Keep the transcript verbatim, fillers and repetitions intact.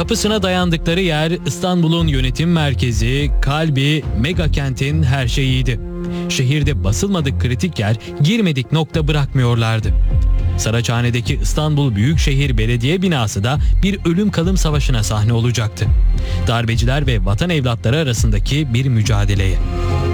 Kapısına dayandıkları yer İstanbul'un yönetim merkezi, kalbi, mega kentin her şeyiydi. Şehirde basılmadık kritik yer, girmedik nokta bırakmıyorlardı. Saraçhane'deki İstanbul Büyükşehir Belediye binası da bir ölüm kalım savaşına sahne olacaktı. Darbeciler ve vatan evlatları arasındaki bir mücadeleye.